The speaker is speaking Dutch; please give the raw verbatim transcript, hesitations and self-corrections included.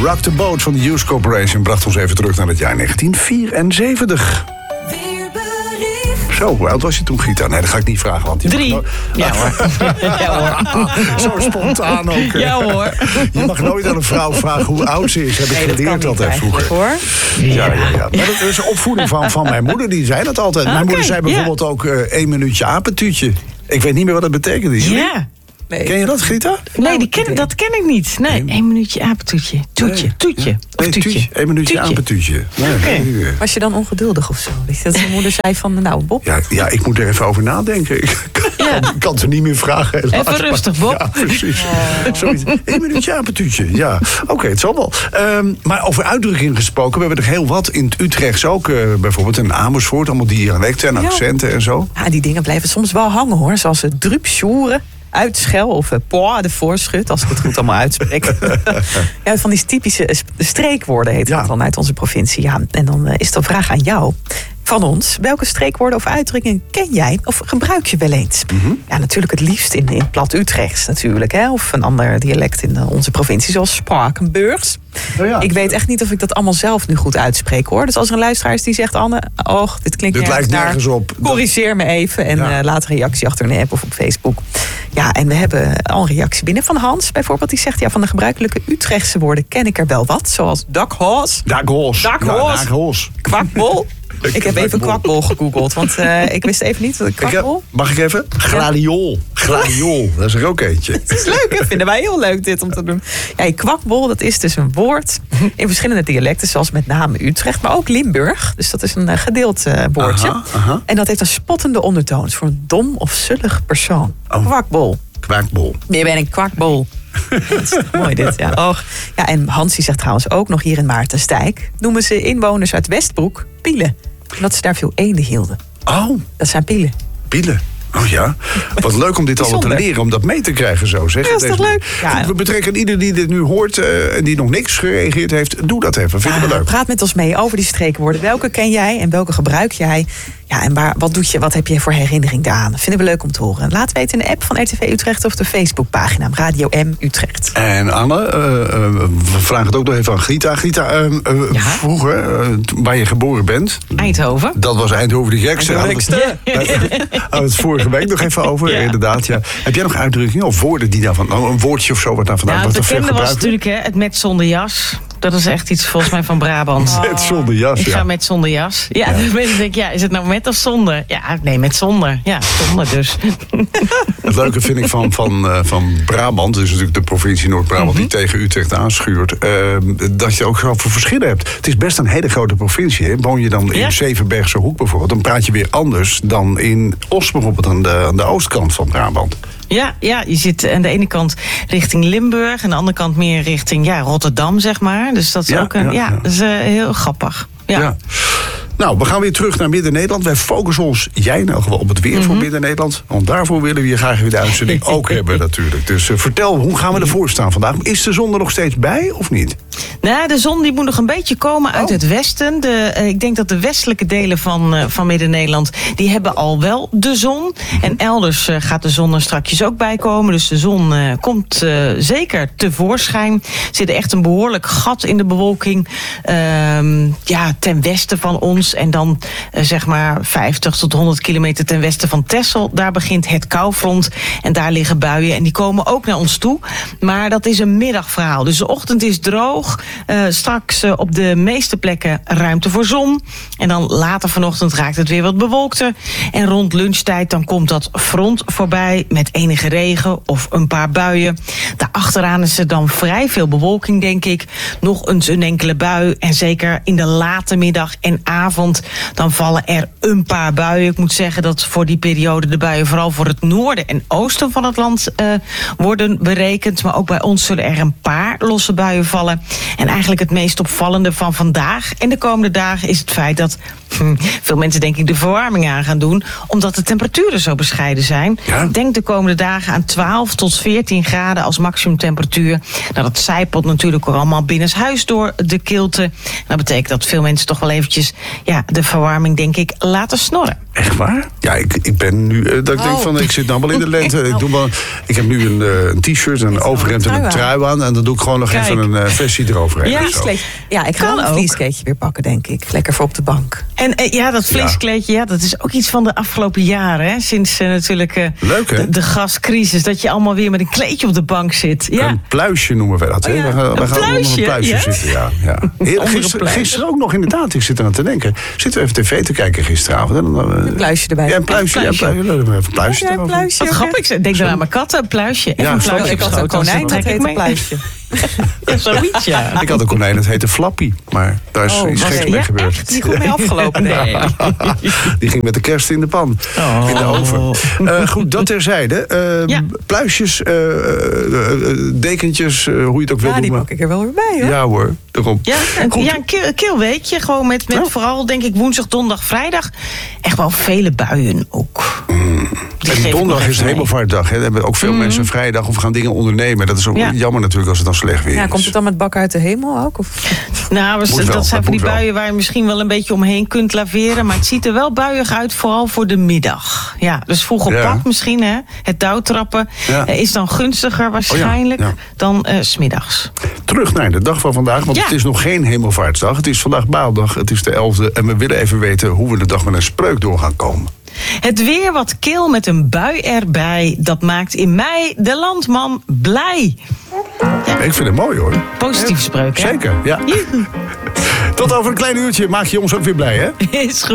Rock the Boat van de Hughes Corporation bracht ons even terug naar het jaar negentien vierenzeventig. Zo, hoe oud was je toen, Gita? Nee, dat ga ik niet vragen. Want je Drie. Mag no- Ja hoor. Ja hoor. Zo spontaan ook. Ja hoor. Je mag nooit aan een vrouw vragen hoe oud ze is. Heb ik Nee, dat geleerd kan niet altijd vroeger. hoor. Ja, ja, ja. Maar dat is een opvoeding van, van mijn moeder. Die zei dat altijd. Mijn Oké, moeder zei bijvoorbeeld ook uh, één minuutje apentuutje. Ik weet niet meer wat dat betekent. Ja. Nee. Ken je dat, Grita? Nee, die ken, dat ken ik niet. Nee, één minuutje apentoetje. Toetje, Nee. toetje. Ja. Of Nee, toetje. tuutje. Eén minuutje Toetje. apentuutje. Nee, Oké. nee. Was je dan ongeduldig of zo? Weet je, dat mijn moeder zei van, nou Bob... Ja, ja, ik moet er even over nadenken. Ik kan, Ja. ik kan het er niet meer vragen. Helaas. Even rustig, Bob. Ja, precies. Zoiets. Eén minuutje apentuutje. Ja, oké, okay, het zal wel. Um, maar over uitdrukkingen gesproken. We hebben er heel wat in het Utrechts ook. Uh, bijvoorbeeld in Amersfoort. Allemaal dialecten en accenten en zo. Ja, die dingen blijven soms wel hangen hoor. Zoals het druupsjoeren, uitschel of uh, poa, de voorschut. Als ik het goed allemaal uitspreek. Ja, van die typische streekwoorden heet Ja. dat dan uit onze provincie. Ja, en dan uh, is de vraag aan jou. Van ons, welke streekwoorden of uitdrukkingen ken jij of gebruik je wel eens? Mm-hmm. Ja, natuurlijk het liefst in, in plat Utrechts natuurlijk. Hè? Of een ander dialect in uh, onze provincie, zoals Spakenburgs. Oh ja. Ik weet echt niet of ik dat allemaal zelf nu goed uitspreek hoor. Dus als er een luisteraar is die zegt, Anne, oh, dit klinkt Dit lijkt naar, nergens op. corrigeer me even en Ja. uh, laat een reactie achter in de app of op Facebook. Ja, en we hebben al een reactie binnen van Hans bijvoorbeeld. Die zegt, ja, van de gebruikelijke Utrechtse woorden ken ik er wel wat. Zoals dakhoos, Dakhoos. Dakhoos. Ja, dakhoos. kwakbol. Ik heb even kwakbol gegoogeld, want uh, ik wist even niet wat een Ik heb- kwakbol... mag ik even? Gladiool. Gladiool. Dat is er ook eentje. Het is leuk, hè? Vinden wij heel leuk dit om te doen. Ja, die kwakbol, dat is dus een woord in verschillende dialecten, zoals met name Utrecht, maar ook Limburg. Dus dat is een uh, gedeeld uh, woordje. Aha, aha. En dat heeft een spottende ondertoon. Het is voor een dom of zullig persoon. Oh. Kwakbol. Kwaakbol. Je bent een kwakbol. Dat is toch mooi dit, ja. Och. Ja, en Hans die zegt trouwens ook nog hier in Maartensdijk, noemen ze inwoners uit Westbroek pielen. Omdat ze daar veel eenden hielden. Oh, Dat zijn pielen. pielen. Oh ja, wat leuk om dit allemaal te Bijzonder. leren, om dat mee te krijgen zo. Zeg. Ja, is toch Deze- leuk? Ja. Goed, we betrekken ieder die dit nu hoort uh, en die nog niks gereageerd heeft. Doe dat even, vinden we Ja, leuk. praat met ons mee over die streekwoorden. Welke ken jij en welke gebruik jij? Ja, en waar, wat, doet je, wat heb je voor herinnering daaraan? Vinden we leuk om te horen. Laat weten in de app van R T V Utrecht of de Facebookpagina Radio M Utrecht. En Anne, uh, uh, we vragen het ook nog even aan Grita. Grita, uh, uh, Ja? vroeger, uh, waar je geboren bent, Eindhoven. dat was Eindhoven de gekste. De gekste. Hadden we het vorige week nog even over, Ja. inderdaad. Ja. Heb jij nog uitdrukkingen of woorden die daarvan, oh, een woordje of zo wat daar vandaan Nou, het wat er veel bekende was gebruikt natuurlijk hè, het met zonder jas. Dat is echt iets volgens mij van Brabant. wordt? Het zonder jas, Ik ga ja. met zonder jas. Ja, dan denk ik, ja, is het nou met of zonder? Ja, nee, met zonder. Ja, zonder dus. Het leuke vind ik van, van, uh, van Brabant, dus natuurlijk de provincie Noord-Brabant die tegen Utrecht aanschuurt, uh, dat je ook zoveel verschillen hebt. Het is best een hele grote provincie. Hè? Woon je dan in Ja. Zevenbergse Hoek bijvoorbeeld, dan praat je weer anders dan in Os bijvoorbeeld aan de, aan de oostkant van Brabant. Ja, ja, je zit aan de ene kant richting Limburg... en aan de andere kant meer richting ja, Rotterdam, zeg maar. Dus dat is Ja, ook een, ja, ja, ja. Dat is, uh, heel grappig. Ja. Ja. Nou, we gaan weer terug naar Midden-Nederland. Wij focussen ons, jij in elk geval, op het weer voor Midden-Nederland. Want daarvoor willen we je graag weer de uitzending ook hebben natuurlijk. Dus uh, vertel, hoe gaan we ervoor staan vandaag? Is de zon er nog steeds bij of niet? Nou, de zon die moet nog een beetje komen uit Oh. het westen. De, uh, ik denk dat de westelijke delen van, uh, van Midden-Nederland... die hebben al wel de zon. En elders uh, gaat de zon er strakjes ook bij komen. Dus de zon uh, komt uh, zeker tevoorschijn. Er zit echt een behoorlijk gat in de bewolking. Uh, ja, ten westen van ons. En dan uh, zeg maar vijftig tot honderd kilometer ten westen van Texel. Daar begint het koufront. En daar liggen buien. En die komen ook naar ons toe. Maar dat is een middagverhaal. Dus de ochtend is droog. Uh, straks uh, op de meeste plekken ruimte voor zon. En dan later vanochtend raakt het weer wat bewolkter. En rond lunchtijd dan komt dat front voorbij met enige regen of een paar buien. Daarachteraan is er dan vrij veel bewolking, denk ik. Nog eens een enkele bui. En zeker in de late middag en avond dan vallen er een paar buien. Ik moet zeggen dat voor die periode de buien vooral voor het noorden en oosten van het land uh, worden berekend. Maar ook bij ons zullen er een paar losse buien vallen. En eigenlijk het meest opvallende van vandaag en de komende dagen is het feit dat hm, veel mensen denk ik de verwarming aan gaan doen, omdat de temperaturen zo bescheiden zijn. Ja. Denk de komende dagen aan twaalf tot veertien graden als maximumtemperatuur. Nou, dat zijpelt natuurlijk ook allemaal binnenshuis door de kilte. Dat betekent dat veel mensen toch wel eventjes ja, de verwarming denk ik laten snorren. Echt waar? Ja, ik, ik ben nu... Uh, dat ik oh. denk van, ik zit nou wel in de lente. Ik, doe wel, ik heb nu een, uh, een t-shirt, een overhemd en een trui aan. En dan doe ik gewoon nog Kijk. even een uh, versie eroverheen. Ja, ja, ik ga een vlieskleedje weer pakken, denk ik. Lekker voor op de bank. En uh, ja, dat vlieskleedje, ja, dat is ook iets van de afgelopen jaren. Hè? Sinds uh, natuurlijk uh, Leuk, hè? De, de gascrisis. Dat je allemaal weer met een kleedje op de bank zit. Ja. Een pluisje noemen we dat. Hè? Oh, ja. We gaan, we gaan allemaal een pluisje ja? zitten. Ja, ja. Heel, gisteren, gisteren ook nog inderdaad. Ik zit eraan te denken. Zitten we even tv te kijken gisteravond. En dan, uh, een pluisje erbij. Ja, een pluisje. Ja, een pluisje. Ja, een pluisje, ja, een pluisje. Wat grappig. Ik denk dan aan mijn katten, een pluisje. Ja, een pluisje. Ik had een konijn, dat heet een pluisje. Ja, zoiets, ja. Ik had een konijn, dat heette Flappy. Maar daar is oh, iets geks mee ja, gebeurd. Echt? Die goed mee afgelopen. Nee. Die ging met de kerst in de pan. Oh. In de oven. Uh, goed, dat terzijde. Uh, ja. Pluisjes, uh, uh, dekentjes, uh, hoe je het ook wil ja, noemen. Ja, die pak ik er wel weer bij, hoor. Ja hoor, daarom. Ja, een, ja, een kil, kil weekje. Gewoon met, met ja. vooral, denk ik, woensdag, donderdag, vrijdag. Echt wel vele buien ook. Mm. En donderdag is Hemelvaartdag. Dan hebben ook veel mm. mensen vrijdag of gaan dingen ondernemen. Dat is ook ja. jammer natuurlijk als het dan slecht weer is. Ja, komt het dan met bakken uit de hemel ook? Of? Nou, we, dat wel, zijn van die buien wel. Waar je misschien wel een beetje omheen kunt laveren. Maar het ziet er wel buiig uit, vooral voor de middag. Ja, dus vroeg op ja. pad misschien, hè. Het touwtrappen ja. is dan gunstiger waarschijnlijk oh ja. Ja. dan uh, 's middags. Terug naar de dag van vandaag, want ja. het is nog geen Hemelvaartsdag. Het is vandaag Baaldag, het is de elfde. En we willen even weten hoe we de dag met een spreuk door gaan komen. Het weer wat kil met een bui erbij, dat maakt in mei de landman blij. Ja. Ik vind het mooi hoor. Positieve spreuk, hè? Zeker, ja. Tot over een klein uurtje maak je ons ook weer blij, hè? Is goed.